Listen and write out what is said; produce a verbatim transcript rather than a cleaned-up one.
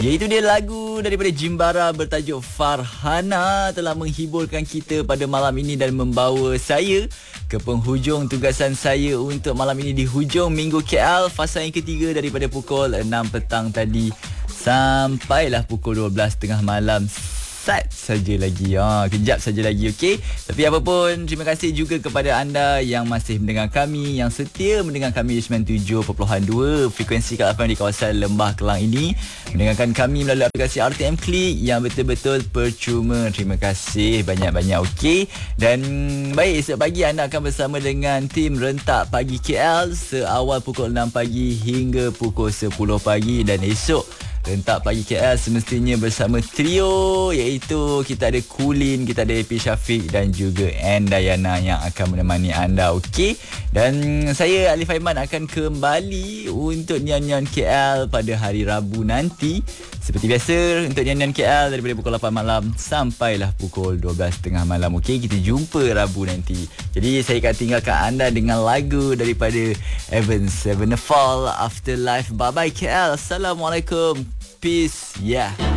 Iaitu dia lagu daripada Jimbara bertajuk Farhana telah menghiburkan kita pada malam ini dan membawa saya ke penghujung tugasan saya untuk malam ini di hujung Minggu K L, fasa yang ketiga daripada pukul enam petang tadi sampailah pukul dua belas tengah malam. Sat saja lagi. Ha, kejap saja lagi, okey. Tapi apa pun, terima kasih juga kepada anda yang masih mendengar kami, yang setia mendengar kami di sembilan puluh tujuh perpuluhan dua frekuensi Kak F M di kawasan Lembah Kelang ini. Mendengarkan kami melalui aplikasi R T M Klik yang betul-betul percuma. Terima kasih banyak-banyak, okey. Dan baik, esok pagi anda akan bersama dengan tim Rentak Pagi K L seawal pukul enam pagi hingga pukul sepuluh pagi. Dan esok Rentak Pagi K L semestinya bersama trio, iaitu kita ada Kulin, kita ada A P Syafiq dan juga Endayana yang akan menemani anda, okey. Dan saya Alif Aiman akan kembali untuk Nyan-Nyan K L pada hari Rabu nanti. Seperti biasa untuk Nyan-Nyan K L daripada pukul lapan malam sampailah pukul dua belas tengah malam, okey. Kita jumpa Rabu nanti. Jadi saya akan tinggalkan anda dengan lagu daripada Avenged Sevenfold, Afterlife. Bye bye K L. Assalamualaikum. Peace. Yeah.